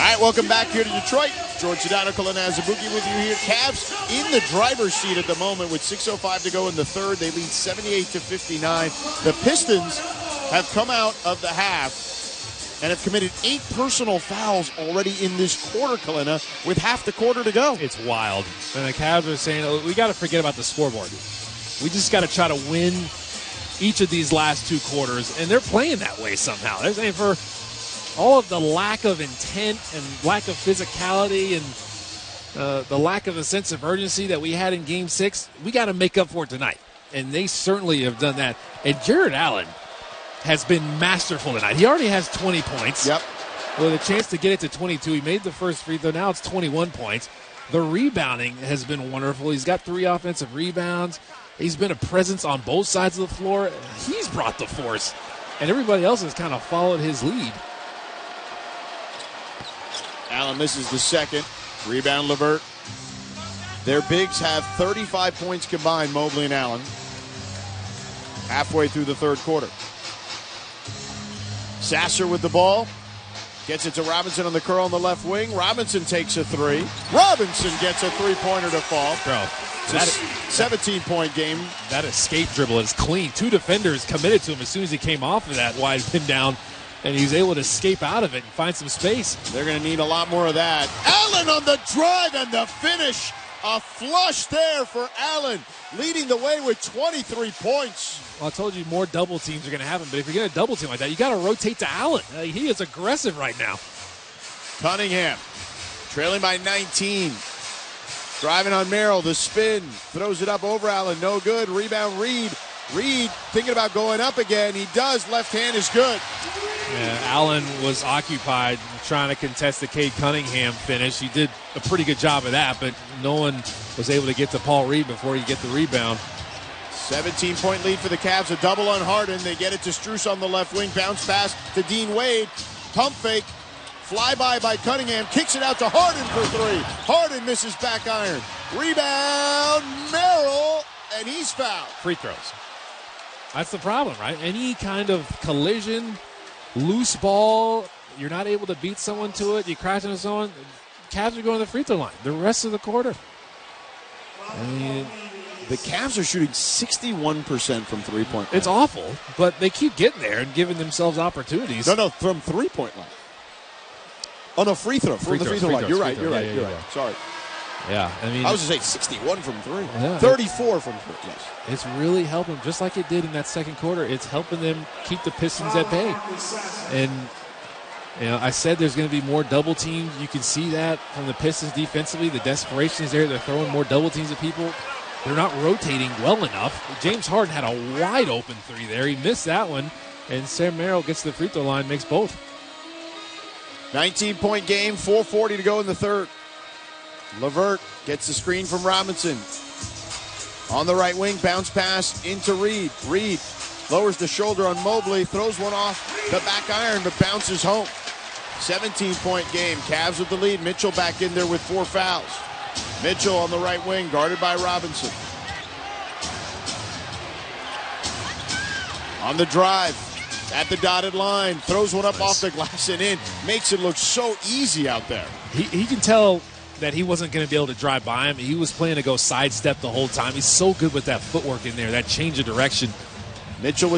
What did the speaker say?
right, welcome back here to Detroit. George Sedano, Kalina Azubuike with you here. Cavs in the driver's seat at the moment with 6:05 to go in the third. They lead 78-59. The Pistons have come out of the half and have committed 8 personal fouls already in this quarter, Kalina, with half the quarter to go. It's wild. And the Cavs are saying, oh, we got to forget about the scoreboard. We just got to try to win each of these last 2 quarters. And they're playing that way somehow. They're saying for all of the lack of intent and lack of physicality and the lack of a sense of urgency that we had in Game 6, we got to make up for it tonight. And they certainly have done that. And Jared Allen has been masterful tonight. He already has 20 points. Yep. With a chance to get it to 22. He made the first free throw. Now it's 21 points. The rebounding has been wonderful. He's got 3 offensive rebounds. He's been a presence on both sides of the floor. He's brought the force. And everybody else has kind of followed his lead. Allen misses the second. Rebound, LeVert. Their bigs have 35 points combined, Mobley and Allen. Halfway through the third quarter. Sasser with the ball. Gets it to Robinson on the curl on the left wing. Robinson takes a 3. Robinson gets a 3-pointer to fall. Bro, it's a 17-point game. That escape dribble is clean. 2 defenders committed to him as soon as he came off of that wide pin down, and he was able to escape out of it and find some space. They're going to need a lot more of that. Allen on the drive and the finish. A flush there for Allen, leading the way with 23 points. Well, I told you more double teams are going to happen, but if you're going to double team like that, you got to rotate to Allen. He is aggressive right now. Cunningham, trailing by 19. Driving on Merrill, the spin, throws it up over Allen, no good. Rebound, Reed. Reed thinking about going up again. He does. Left hand is good. Yeah, Allen was occupied trying to contest the Cade Cunningham finish. He did a pretty good job of that, but no one was able to get to Paul Reed before he get the rebound. 17-point lead for the Cavs. A double on Harden. They get it to Strus on the left wing. Bounce pass to Dean Wade. Pump fake. Flyby by Cunningham. Kicks it out to Harden for 3. Harden misses back iron. Rebound, Merrill, and he's fouled. Free throws. That's the problem, right? Any kind of collision, loose ball, you're not able to beat someone to it, you crash into someone, Cavs are going to the free throw line the rest of the quarter. And the Cavs are shooting 61% from three-point line. It's awful, but they keep getting there and giving themselves opportunities. No, from three-point line. Oh, no, free throw. From the free throw line. You're right. You're right. Sorry. Yeah, I mean, I was going to say 61 from 3. Yeah, 34 from 3, yes. It's really helping, just like it did in that second quarter. It's helping them keep the Pistons at bay. And, I said there's going to be more double teams. You can see that from the Pistons defensively. The desperation is there. They're throwing more double teams at people. They're not rotating well enough. James Harden had a wide open 3 there. He missed that one. And Sam Merrill gets to the free throw line, makes both. 19-point game, 4:40 to go in the third. LeVert gets the screen from Robinson. On the right wing, bounce pass into Reed. Reed lowers the shoulder on Mobley, throws one off the back iron, but bounces home. 17-point game. Cavs with the lead. Mitchell back in there with 4 fouls. Mitchell on the right wing, guarded by Robinson. On the drive, at the dotted line, throws one up off the glass and in. Makes it look so easy out there. He can tell that he wasn't going to be able to drive by him. He was playing to go sidestep the whole time. He's so good with that footwork in there, that change of direction. Mitchell